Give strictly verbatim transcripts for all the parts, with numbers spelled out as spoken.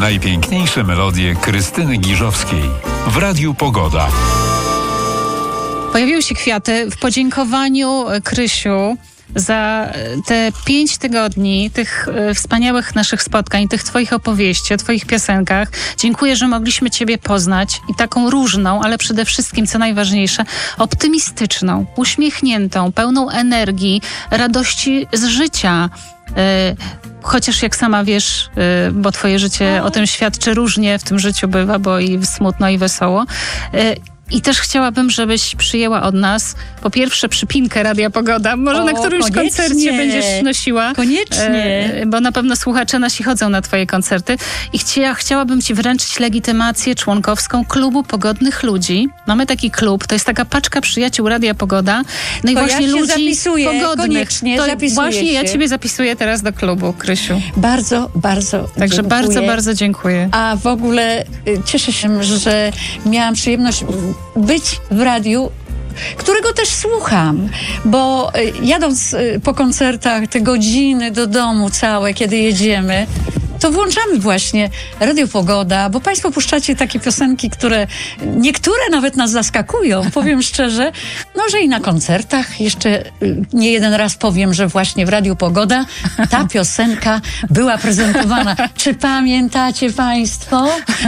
Najpiękniejsze melodie Krystyny Giżowskiej w Radiu Pogoda. Pojawiły się kwiaty w podziękowaniu, Krysiu, za te pięć tygodni tych e, wspaniałych naszych spotkań, tych twoich opowieści, o twoich piosenkach. Dziękuję, że mogliśmy ciebie poznać i taką różną, ale przede wszystkim, co najważniejsze, optymistyczną, uśmiechniętą, pełną energii, radości z życia. E, Chociaż jak sama wiesz, y, bo twoje życie no. o tym świadczy, różnie w tym życiu bywa, bo i smutno, i wesoło. Y, I też chciałabym, żebyś przyjęła od nas po pierwsze przypinkę Radia Pogoda. Może o, na którymś koniecznie. koncercie będziesz nosiła. Koniecznie. E, bo na pewno słuchacze nasi chodzą na twoje koncerty. I chcia, chciałabym ci wręczyć legitymację członkowską Klubu Pogodnych Ludzi. Mamy taki klub, to jest taka paczka przyjaciół Radia Pogoda. No i to właśnie ja ludzi zapisuję, pogodnych. koniecznie, to zapisuję właśnie się. ja ciebie zapisuję teraz do klubu, Krysiu. Bardzo, bardzo Także dziękuję. bardzo, bardzo dziękuję. A w ogóle y, cieszę się, że miałam przyjemność być w radiu, którego też słucham, bo y, jadąc y, po koncertach te godziny do domu całe, kiedy jedziemy, to włączamy właśnie Radio Pogoda, bo państwo puszczacie takie piosenki, które niektóre nawet nas zaskakują, powiem szczerze. No, że i na koncertach jeszcze y, nie jeden raz powiem, że właśnie w Radiu Pogoda ta piosenka była prezentowana. Czy pamiętacie państwo?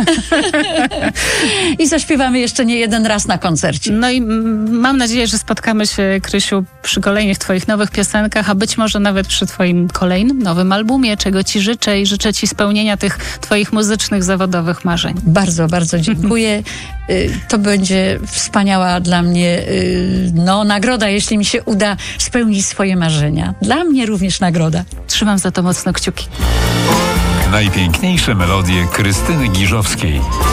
I zaśpiewamy jeszcze nie jeden raz na koncercie. No i m, mam nadzieję, że spotkamy się, Krysiu, przy kolejnych twoich nowych piosenkach, a być może nawet przy twoim kolejnym nowym albumie, czego ci życzę i życzę ci spełnienia tych twoich muzycznych, zawodowych marzeń. Bardzo, bardzo dziękuję. To będzie wspaniała dla mnie no, nagroda, jeśli mi się uda spełnić swoje marzenia. Dla mnie również nagroda. Trzymam za to mocno kciuki. Najpiękniejsze melodie Krystyny Giżowskiej.